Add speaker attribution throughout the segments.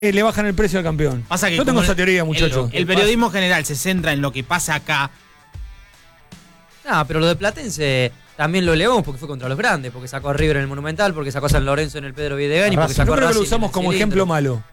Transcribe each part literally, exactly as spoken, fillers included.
Speaker 1: le bajan el precio al campeón.
Speaker 2: Pasa que
Speaker 1: Yo tengo esa teoría,
Speaker 2: el,
Speaker 1: muchachos.
Speaker 2: el periodismo general se centra en lo que pasa acá.
Speaker 3: No, pero lo de Platense también lo elevamos porque fue contra los grandes, porque sacó a River en el Monumental, porque sacó a San Lorenzo en el Pedro Videgain y porque sacó
Speaker 1: Yo
Speaker 3: a
Speaker 1: creo que
Speaker 3: Racing
Speaker 1: lo usamos
Speaker 3: en el
Speaker 1: como
Speaker 3: cilindro.
Speaker 1: ejemplo malo.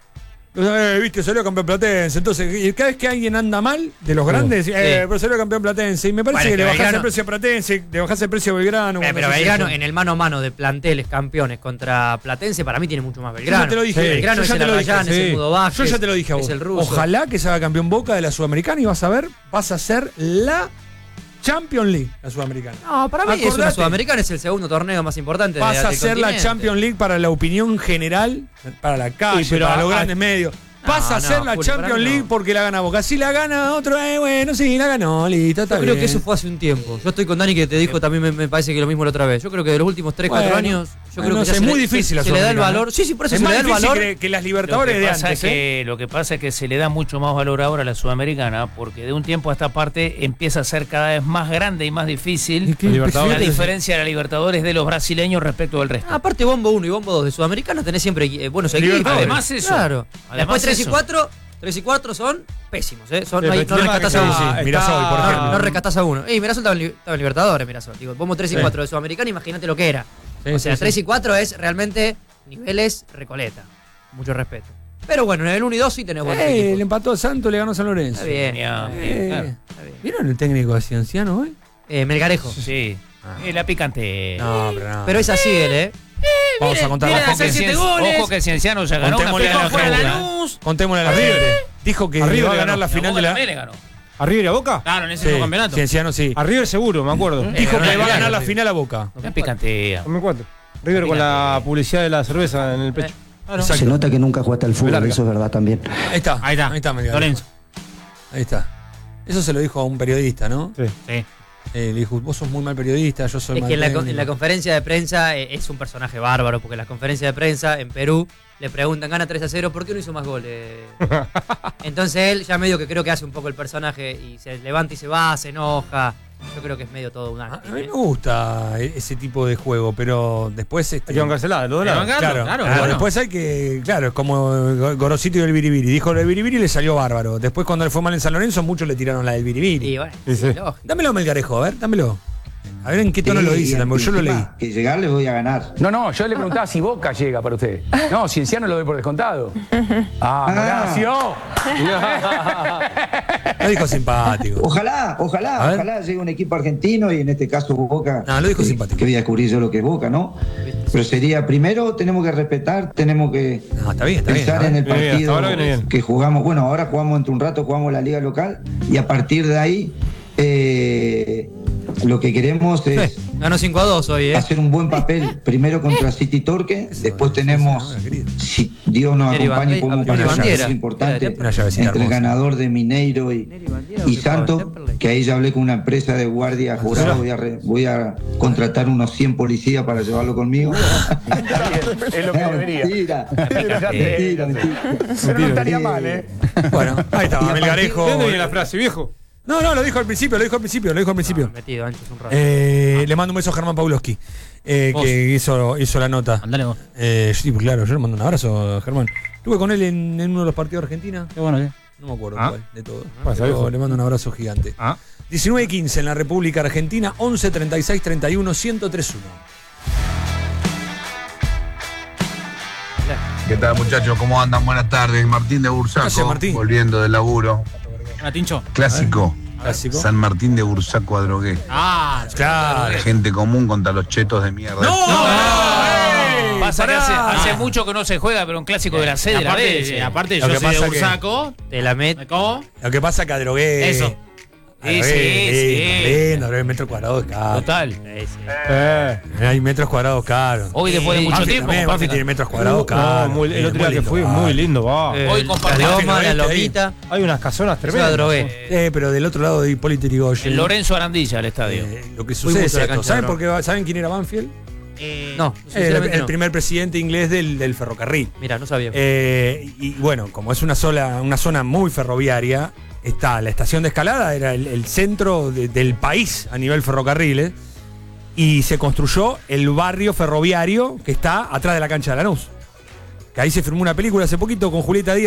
Speaker 1: Eh, viste, salió campeón Platense. Entonces, y cada vez que alguien anda mal de los grandes, eh,
Speaker 3: Sí.
Speaker 1: pero salió campeón Platense. Y me parece
Speaker 3: Bueno,
Speaker 1: que le
Speaker 3: que
Speaker 1: bajás
Speaker 3: Belgrano-
Speaker 1: el precio a Platense, le bajás el precio a Belgrano.
Speaker 3: Eh,
Speaker 1: cuando
Speaker 3: pero
Speaker 1: haces
Speaker 3: Belgrano
Speaker 1: eso.
Speaker 3: en el mano a mano de planteles campeones contra Platense para mí tiene mucho más Belgrano.
Speaker 1: Yo ya te lo dije.
Speaker 3: Sí. Belgrano
Speaker 1: Yo
Speaker 3: es
Speaker 1: ya
Speaker 3: el
Speaker 1: te lo dije,
Speaker 3: Arrayán, es
Speaker 1: sí.
Speaker 3: el Mudo Vázquez,
Speaker 1: Yo ya te lo dije a vos.
Speaker 3: es el ruso.
Speaker 1: Ojalá que se haga campeón Boca de la Sudamericana y vas a ver, vas a ser la Champions League, la Sudamericana.
Speaker 3: No, para mí es una
Speaker 1: Acordate.
Speaker 3: Sudamericana, es el segundo torneo más importante
Speaker 1: Vas
Speaker 3: de,
Speaker 1: a
Speaker 3: del
Speaker 1: ser la
Speaker 3: continente.
Speaker 1: Champions League para la opinión general, para la calle,
Speaker 4: Sí, pero
Speaker 1: para los
Speaker 4: a-
Speaker 1: grandes medios. Vas
Speaker 3: No,
Speaker 1: a ser
Speaker 3: no,
Speaker 1: la
Speaker 3: Juli, para
Speaker 1: Champions
Speaker 3: mí no.
Speaker 1: League porque la gana Boca. Si la gana otro, eh, bueno, sí, la ganó, listo, está
Speaker 3: Yo creo
Speaker 1: bien.
Speaker 3: que eso fue hace un tiempo. Yo estoy con Dani que te dijo también, me, me parece que lo mismo la otra vez. Yo creo que de los últimos tres, cuatro
Speaker 1: Bueno,
Speaker 3: años, yo
Speaker 1: bueno,
Speaker 3: creo que ya
Speaker 1: es
Speaker 3: se
Speaker 1: muy
Speaker 3: le-
Speaker 1: difícil la
Speaker 3: se, se le da el
Speaker 1: Sudamericana.
Speaker 3: valor. Sí, sí, por eso
Speaker 1: Es
Speaker 3: se le
Speaker 1: más
Speaker 3: da el
Speaker 1: difícil
Speaker 3: valor.
Speaker 1: que, que las
Speaker 5: Lo
Speaker 1: Libertadores
Speaker 5: que,
Speaker 1: de
Speaker 5: pasa
Speaker 1: antes,
Speaker 5: es
Speaker 1: ¿eh?
Speaker 5: que, lo que pasa es que se le da mucho más valor ahora a la Sudamericana, porque de un tiempo a esta parte empieza a ser cada vez más grande y más difícil
Speaker 1: qué
Speaker 5: la
Speaker 4: Libertadores?
Speaker 5: diferencia de la Libertadores de los brasileños respecto del resto.
Speaker 3: Ah, aparte, bombo uno y bombo dos de Sudamericana tenés siempre eh, buenos equipos.
Speaker 1: Libertadores.
Speaker 5: Además eso.
Speaker 3: Claro.
Speaker 5: Además
Speaker 3: Después tres y
Speaker 5: eso.
Speaker 3: cuatro, tres y cuatro son pésimos, ¿eh? Son,
Speaker 4: Sí,
Speaker 3: no, hay-
Speaker 4: pero
Speaker 3: no
Speaker 4: el tema
Speaker 3: rescatás
Speaker 4: que
Speaker 3: a
Speaker 4: está-
Speaker 3: uno.
Speaker 1: Sí, Mirasol, por
Speaker 4: está-
Speaker 1: ejemplo.
Speaker 3: No, no rescatás a uno. Ey, Mirasol estaba en, li- estaba en Libertadores, Mirasol. Digo, bombo tres y
Speaker 1: Sí.
Speaker 3: cuatro de Sudamericana, imagínate lo que era.
Speaker 1: Sí,
Speaker 3: o sea,
Speaker 1: sí,
Speaker 3: tres
Speaker 1: sí.
Speaker 3: y cuatro es realmente niveles Recoleta. Mucho respeto. Pero bueno, en el uno y dos sí tenés buenos
Speaker 1: Eh, le
Speaker 3: equipos.
Speaker 1: empató a Santos, le ganó San Lorenzo.
Speaker 3: Está bien.
Speaker 5: Genial.
Speaker 3: está bien,
Speaker 1: Eh,
Speaker 5: Claro.
Speaker 3: está bien.
Speaker 1: ¿Vieron el técnico de Cienciano hoy?
Speaker 3: Eh, Melgarejo.
Speaker 5: Sí. Eh, la picante.
Speaker 1: No, pero no.
Speaker 3: Pero es así él, ¿eh?
Speaker 1: Vamos a contar
Speaker 2: mira,
Speaker 1: ojo,
Speaker 2: hace
Speaker 1: que,
Speaker 2: siete
Speaker 5: Cien-
Speaker 2: goles.
Speaker 5: Ojo que el Cienciano ya ganó una
Speaker 1: Contémosle a la
Speaker 5: final
Speaker 1: gente.
Speaker 5: de
Speaker 2: Lanús.
Speaker 1: contémosle a la River. Dijo que
Speaker 4: A
Speaker 1: le
Speaker 4: River
Speaker 1: va a
Speaker 4: le
Speaker 1: ganar
Speaker 4: ganó.
Speaker 1: la final de la.
Speaker 5: También le ganó.
Speaker 4: ¿A River y a Boca?
Speaker 2: Claro, en ese
Speaker 1: Sí,
Speaker 2: mismo campeonato.
Speaker 1: Cienciano sí.
Speaker 4: A River seguro, me acuerdo.
Speaker 1: Dijo
Speaker 5: Eh,
Speaker 1: que le va a
Speaker 5: ganó,
Speaker 1: ganar la
Speaker 5: sí.
Speaker 1: final a Boca.
Speaker 5: La picantea.
Speaker 4: dos mil cuatro. River con la publicidad de la cerveza en el pecho.
Speaker 1: Exacto.
Speaker 6: Se nota que nunca jugaste al fútbol,
Speaker 4: Larga.
Speaker 6: eso es verdad también.
Speaker 1: Ahí está.
Speaker 2: Ahí está.
Speaker 1: Ahí está, Melgar.
Speaker 2: Lorenzo.
Speaker 1: Ahí está. Eso se lo dijo a un periodista, ¿no?
Speaker 4: Sí.
Speaker 2: Sí.
Speaker 1: Eh, le dijo, vos sos muy mal periodista, yo soy
Speaker 3: Es
Speaker 1: mal
Speaker 3: que en la, con-
Speaker 1: técnico.
Speaker 3: en la conferencia de prensa eh, es un personaje bárbaro, porque en la conferencia de prensa en Perú le preguntan, gana tres a cero, ¿por qué no hizo más goles? Entonces él ya medio que creo que hace un poco el personaje y se levanta y se va, se enoja. Yo creo que es medio todo un
Speaker 1: A
Speaker 3: arte.
Speaker 1: a mí me gusta e- ese tipo de juego, pero después este,
Speaker 4: Hay que bancársela, de los dos
Speaker 2: Hay que
Speaker 4: lados.
Speaker 2: bancar-
Speaker 1: Claro,
Speaker 2: Claro,
Speaker 1: claro,
Speaker 2: bueno.
Speaker 1: después hay que, claro, es como Go- Gorosito y el Biribiri. Dijo lo del Biribiri y le salió bárbaro. Después cuando le fue mal en San Lorenzo, muchos le tiraron la del Biribiri.
Speaker 3: Y bueno,
Speaker 4: Sí, sí.
Speaker 3: lógico.
Speaker 1: Dámelo a Melgarejo, a ver, dámelo. A ver en qué tono
Speaker 7: Sí,
Speaker 1: lo dice,
Speaker 7: y
Speaker 1: también, porque yo lo leí.
Speaker 7: encima, Que llegar les voy a ganar.
Speaker 8: No, no, yo le preguntaba si Boca llega para usted. No, Cienciano lo doy por descontado. Ah, Horacio.
Speaker 1: Lo dijo simpático.
Speaker 7: Ojalá,
Speaker 1: A
Speaker 7: ojalá,
Speaker 1: ver.
Speaker 7: ojalá llegue un equipo argentino y en este caso Boca.
Speaker 1: No, lo dijo
Speaker 7: que-
Speaker 1: simpático.
Speaker 7: Que voy a descubrir yo lo que es Boca, ¿no? Pero sería, primero tenemos que respetar, tenemos que
Speaker 1: No, está bien, está bien.
Speaker 7: pensar
Speaker 1: a ver.
Speaker 7: en el
Speaker 4: Bien, bien, hasta
Speaker 7: partido
Speaker 4: ahora viene bien.
Speaker 7: que jugamos. Bueno, ahora jugamos entre un rato, jugamos la liga local y a partir de ahí eh, lo que queremos es
Speaker 3: Ganó cinco a dos hoy, ¿eh?
Speaker 7: hacer un buen papel primero contra City Torque, después tenemos, si Dios nos
Speaker 3: Neri
Speaker 7: acompaña,
Speaker 3: Bandi-
Speaker 7: podemos
Speaker 3: Neri
Speaker 7: pasar
Speaker 3: Bandiera.
Speaker 7: es importante
Speaker 1: Una llavecita
Speaker 7: entre el
Speaker 1: hermosa.
Speaker 7: ganador de Mineiro y,
Speaker 3: Neri Bandiera,
Speaker 7: y
Speaker 3: que
Speaker 7: Santos,
Speaker 3: jugaba en Temperley.
Speaker 7: que ahí ya hablé con una empresa de guardia jurado, voy a, re- voy a contratar unos cien policías para llevarlo conmigo.
Speaker 8: Es lo que debería.
Speaker 7: Mentira,
Speaker 8: Eh,
Speaker 7: mentira, mentira.
Speaker 8: Pero no estaría mal, ¿eh?
Speaker 1: Bueno, ahí está,
Speaker 7: Y a partir-
Speaker 1: Melgarejo.
Speaker 4: ¿De dónde viene la frase, viejo?
Speaker 1: No, no, lo dijo al principio, lo dijo al principio, lo dijo al principio.
Speaker 3: Metido ancho es un rato.
Speaker 1: Eh, le mando un beso a Germán Pawlowski, eh,
Speaker 2: Vos.
Speaker 1: que hizo, hizo la nota.
Speaker 2: Andale vos.
Speaker 1: Eh, sí, pues claro, yo le mando un abrazo a Germán. Estuve con él en, en uno de los partidos de Argentina.
Speaker 2: Qué bueno, ¿eh?
Speaker 1: No me acuerdo
Speaker 2: Ah.
Speaker 1: cuál, de todos.
Speaker 4: Pasa,
Speaker 1: Pero
Speaker 4: viejo.
Speaker 1: le mando un abrazo gigante.
Speaker 2: Ah.
Speaker 1: diecinueve quince en la República Argentina, once treinta y seis treinta y uno ciento tres uno.
Speaker 9: ¿Qué tal, muchachos? ¿Cómo andan? Buenas tardes. Martín de Bursaco,
Speaker 1: Gracias, Martín.
Speaker 9: volviendo del laburo.
Speaker 2: Hola, Tincho.
Speaker 9: Clásico.
Speaker 1: Clásico.
Speaker 9: San Martín de Bursaco Adrogué.
Speaker 2: Ah,
Speaker 1: Claro.
Speaker 9: Gente común contra los chetos de mierda.
Speaker 1: ¡No!
Speaker 5: Pasa que
Speaker 1: pará.
Speaker 5: hace, hace mucho que no se juega, pero un clásico de la C de la
Speaker 2: aparte,
Speaker 5: B.
Speaker 2: eh, aparte
Speaker 1: Lo
Speaker 2: yo
Speaker 1: que
Speaker 2: soy de
Speaker 1: pasa que-
Speaker 2: Bursaco.
Speaker 3: Te la met.
Speaker 2: ¿Cómo?
Speaker 1: Lo que pasa es que Adrogué.
Speaker 2: Eso.
Speaker 5: Sí, sí, sí.
Speaker 1: Adrogué, metros cuadrados caros.
Speaker 5: Total.
Speaker 4: Eh.
Speaker 1: Hay metros cuadrados caros.
Speaker 5: Hoy después de mucho
Speaker 1: Banfield
Speaker 5: tiempo.
Speaker 1: también,
Speaker 5: comparten-
Speaker 1: Banfield tiene metros cuadrados
Speaker 4: No,
Speaker 1: caros.
Speaker 4: muy- el
Speaker 1: Eh,
Speaker 4: otro día
Speaker 1: muy
Speaker 4: que
Speaker 1: lindo,
Speaker 4: fui,
Speaker 1: va.
Speaker 4: muy lindo, va.
Speaker 3: Eh,
Speaker 5: Hoy
Speaker 3: la
Speaker 5: compartimos
Speaker 3: loma, la
Speaker 1: este ahí.
Speaker 3: lomita.
Speaker 4: Hay unas casonas
Speaker 3: Eso de
Speaker 4: tremendas.
Speaker 3: Adrogué.
Speaker 1: Eh, pero del otro lado de Hipólito Yrigoyen.
Speaker 5: El Lorenzo Arandilla, el estadio.
Speaker 1: Eh, lo que
Speaker 3: Fui
Speaker 1: sucede
Speaker 3: mucho
Speaker 1: es
Speaker 3: a la
Speaker 1: esto.
Speaker 3: cancha
Speaker 1: ¿Saben,
Speaker 3: de
Speaker 1: por qué va- ¿Saben quién era Banfield?
Speaker 2: Eh,
Speaker 3: No,
Speaker 1: El,
Speaker 3: sinceramente
Speaker 1: el
Speaker 3: no.
Speaker 1: primer presidente inglés del, del ferrocarril.
Speaker 3: Mira, no sabía.
Speaker 1: Eh, y bueno, como es una, sola, una zona muy ferroviaria, está la estación de Escalada, era el, el centro de- del país a nivel ferrocarriles, y se construyó el barrio ferroviario que está atrás de la cancha de Lanús, que ahí se filmó una película hace poquito con Julieta Díaz.